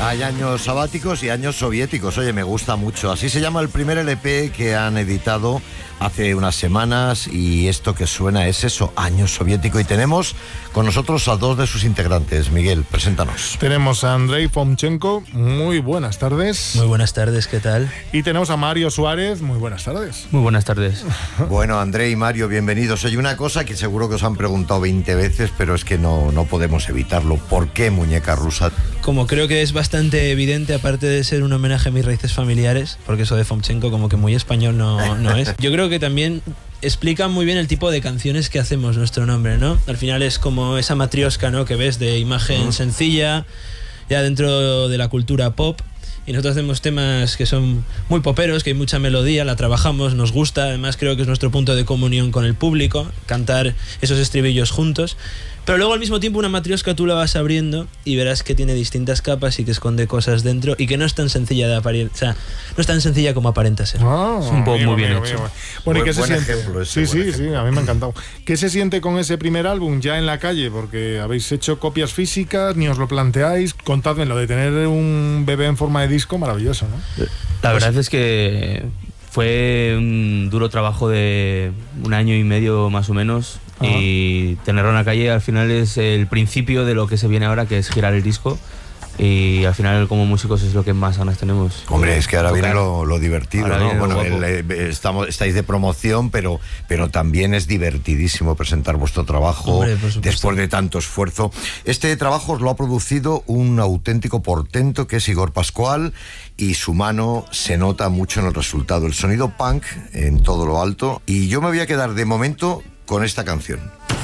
Hay años sabáticos y años soviéticos. Oye, me gusta mucho. Así se llama el primer LP que han editado hace unas semanas, y esto que suena es eso, año soviético. Y tenemos con nosotros a dos de sus integrantes. Miguel, preséntanos. Tenemos a Andrei Fomchenko. Muy buenas tardes. Muy buenas tardes, ¿qué tal? Y tenemos a Mario Suárez. Muy buenas tardes. Muy buenas tardes. Bueno, Andrei y Mario, bienvenidos. Hay una cosa que seguro que os han preguntado 20 veces, pero es que no podemos evitarlo. ¿Por qué Muñeca Rusa? Como creo que es bastante evidente, aparte de ser un homenaje a mis raíces familiares, porque eso de Fomchenko como que muy español no es. Yo creo que también explica muy bien el tipo de canciones que hacemos nuestro nombre, ¿no? Al final es como esa matrioska, ¿no?, que ves de imagen sencilla, ya dentro de la cultura pop. Y nosotros hacemos temas que son muy poperos, que hay mucha melodía, la trabajamos, nos gusta. Además creo que es nuestro punto de comunión con el público, cantar esos estribillos juntos. Pero luego al mismo tiempo una matrioska tú la vas abriendo y verás que tiene distintas capas y que esconde cosas dentro y que no es tan sencilla de apariecer, o sea, no es tan sencilla como aparenta ser. Es un pop muy bien hecho. Bueno, ¿y qué se siente? Sí, a mí me ha encantado. ¿Qué se siente con ese primer álbum ya en la calle? Porque habéis hecho copias físicas, ni os lo planteáis. Contadme, lo de tener un bebé en forma de disco, maravilloso, ¿no? La verdad es que fue un duro trabajo de 1 año y medio más o menos. Y tenerlo en la calle al final es el principio de lo que se viene ahora, que es girar el disco. Y al final como músicos es lo que más ganas tenemos. Hombre, es que ahora viene lo divertido, ¿no? Bueno, estáis de promoción, pero también es divertidísimo presentar vuestro trabajo. Hombre, después de tanto esfuerzo. Este trabajo os lo ha producido un auténtico portento que es Igor Pascual, y su mano se nota mucho en el resultado. El sonido punk en todo lo alto. Y yo me voy a quedar de momento con esta canción.